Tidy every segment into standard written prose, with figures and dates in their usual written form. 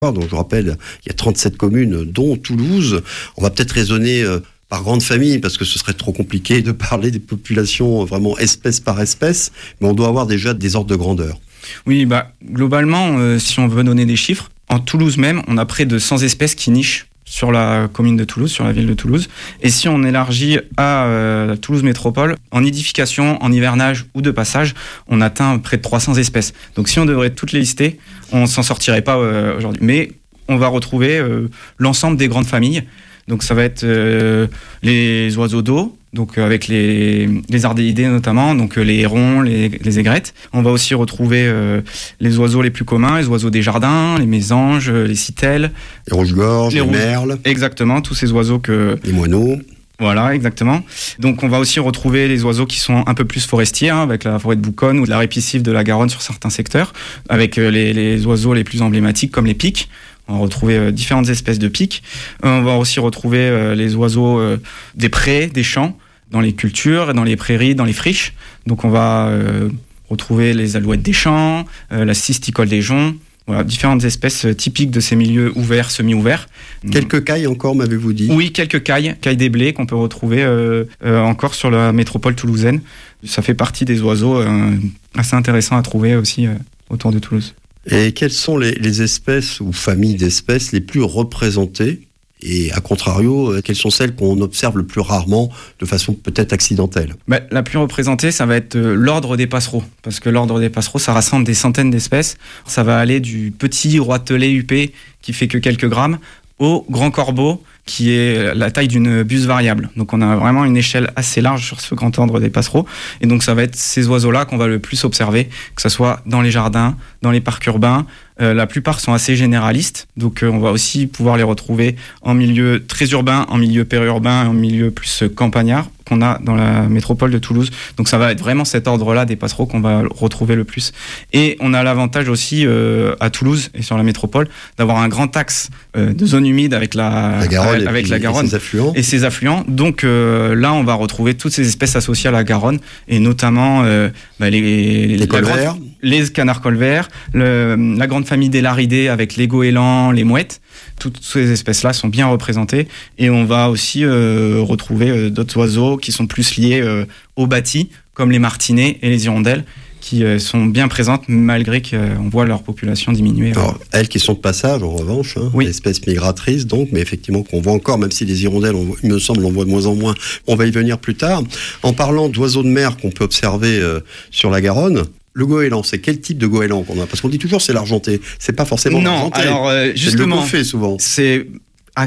Donc je rappelle, il y a 37 communes, dont Toulouse. On va peut-être raisonner par grande famille, parce que ce serait trop compliqué de parler des populations vraiment espèce par espèce, mais on doit avoir déjà des ordres de grandeur. Oui, globalement, si on veut donner des chiffres, en Toulouse même, on a près de 100 espèces qui nichent sur la commune de Toulouse, sur la ville de Toulouse. Et si on élargit à Toulouse Métropole, en nidification, en hivernage ou de passage, on atteint près de 300 espèces. Donc si on devrait toutes les lister, on s'en sortirait pas aujourd'hui. Mais on va retrouver l'ensemble des grandes familles. Donc ça va être les oiseaux d'eau, donc avec les ardéidés notamment, donc les hérons, les aigrettes. On va aussi retrouver les oiseaux les plus communs, les oiseaux des jardins, les mésanges, les citelles. Les rouges-gorges, les merles. Exactement, tous ces oiseaux Les moineaux. Voilà, exactement. Donc on va aussi retrouver les oiseaux qui sont un peu plus forestiers, avec la forêt de Bouconne ou la répiscive de la Garonne sur certains secteurs, avec les oiseaux les plus emblématiques comme les pics. On va retrouver différentes espèces de pics. On va aussi retrouver les oiseaux des prés, des champs, dans les cultures, dans les prairies, dans les friches. Donc on va retrouver les alouettes des champs, la cisticole des joncs. Voilà, différentes espèces typiques de ces milieux ouverts, semi-ouverts. Quelques cailles encore, m'avez-vous dit ? Oui, quelques cailles des blés qu'on peut retrouver encore sur la métropole toulousaine. Ça fait partie des oiseaux assez intéressants à trouver aussi autour de Toulouse. Et quelles sont les espèces ou familles d'espèces les plus représentées ? Et à contrario, quelles sont celles qu'on observe le plus rarement, de façon peut-être accidentelle ? La plus représentée, ça va être l'ordre des passereaux. Parce que l'ordre des passereaux, ça rassemble des centaines d'espèces. Ça va aller du petit roitelet huppé qui fait que quelques grammes, au grand corbeau, qui est la taille d'une buse variable. Donc on a vraiment une échelle assez large sur ce grand ordre des passereaux. Et donc ça va être ces oiseaux-là qu'on va le plus observer, que ce soit dans les jardins, dans les parcs urbains. La plupart sont assez généralistes, donc on va aussi pouvoir les retrouver en milieu très urbain, en milieu périurbain, en milieu plus campagnard qu'on a dans la métropole de Toulouse. Donc ça va être vraiment cet ordre-là des passereaux qu'on va retrouver le plus. Et on a l'avantage aussi à Toulouse et sur la métropole d'avoir un grand axe de zone humide avec la Garonne et ses affluents. Donc là, on va retrouver toutes ces espèces associées à la Garonne et notamment les colverts, les canards colverts, la grande famille des laridés avec les goélands, les mouettes. Toutes ces espèces-là sont bien représentées et on va aussi retrouver d'autres oiseaux qui sont plus liés aux bâtis, comme les martinets et les hirondelles, qui sont bien présentes malgré qu'on voit leur population diminuer. Alors, elles qui sont de passage, en revanche, oui. Espèces migratrices, donc, mais effectivement qu'on voit encore, même si les hirondelles, il me semble, on voit de moins en moins. On va y venir plus tard. En parlant d'oiseaux de mer qu'on peut observer sur la Garonne, le goéland, c'est quel type de goéland qu'on a ? Parce qu'on dit toujours c'est l'argenté. C'est pas forcément l'argenté. Non, alors justement, c'est le coffet souvent. C'est à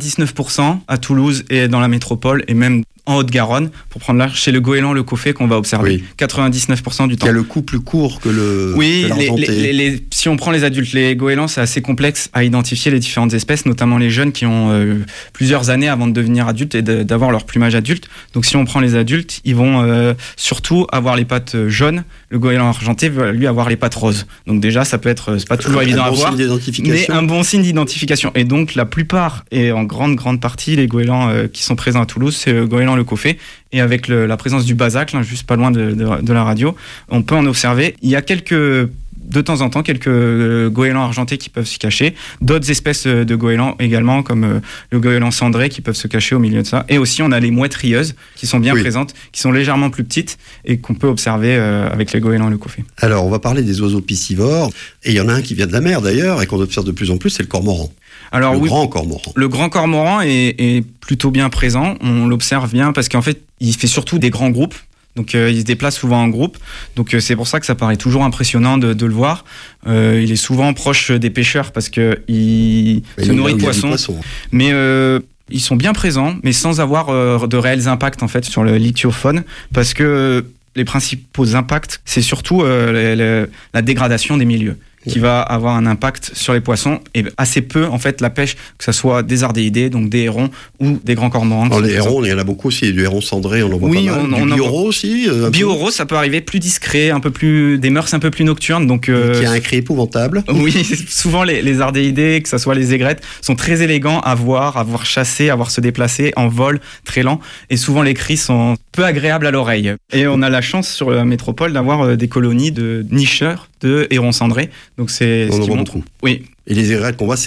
99% à Toulouse et dans la métropole et même en Haute-Garonne, pour prendre là, chez le goéland, le coffet qu'on va observer. Oui. 99% du temps. Il y a le cou plus court que l'argenté. Si on prend les adultes, les goélands, c'est assez complexe à identifier les différentes espèces, notamment les jeunes qui ont plusieurs années avant de devenir adultes et d'avoir leur plumage adulte. Donc si on prend les adultes, ils vont surtout avoir les pattes jaunes. Le goéland argenté va lui avoir les pattes roses. Donc déjà, ça peut être, c'est pas toujours évident à voir, mais un bon signe d'identification. Et donc la plupart, et en grande partie, les goélands qui sont présents à Toulouse, c'est le goéland le coffet. Et avec la présence du basacle, juste pas loin de la radio, on peut en observer. Il y a de temps en temps, quelques goélands argentés qui peuvent se cacher. D'autres espèces de goélands également, comme le goéland cendré, qui peuvent se cacher au milieu de ça. Et aussi, on a les mouettes rieuses, qui sont bien présentes, qui sont légèrement plus petites et qu'on peut observer avec les goélands le coffet. Alors, on va parler des oiseaux piscivores. Et il y en a un qui vient de la mer, d'ailleurs, et qu'on observe de plus en plus, c'est le cormoran. Alors, grand cormoran. Le grand cormoran est plutôt bien présent. On l'observe bien parce qu'en fait, il fait surtout des grands groupes. Donc il se déplace souvent en groupe, donc c'est pour ça que ça paraît toujours impressionnant de le voir. Il est souvent proche des pêcheurs parce qu'il se nourrit de poissons. Mais ils sont bien présents, mais sans avoir de réels impacts en fait sur le lichiofaune, parce que les principaux impacts, c'est surtout la dégradation des milieux qui va avoir un impact sur les poissons et assez peu en fait la pêche, que ce soit des ardéidés, donc des hérons ou des grands cormorans. Alors les hérons, il y en a beaucoup aussi, du héron cendré, on en voit pas mal. Du bioro aussi. Bioro, ça peut arriver plus discret, des mœurs un peu plus nocturnes, donc qui a un cri épouvantable. Oui, souvent les ardéidés, que ce soit les aigrettes, sont très élégants à voir chasser, à voir se déplacer en vol très lent, et souvent les cris sont peu agréables à l'oreille. Et on a la chance sur la métropole d'avoir des colonies de nicheurs de hérons cendrés. Donc c'est ce qui montre. Oui. Et les aigrettes qu'on voit,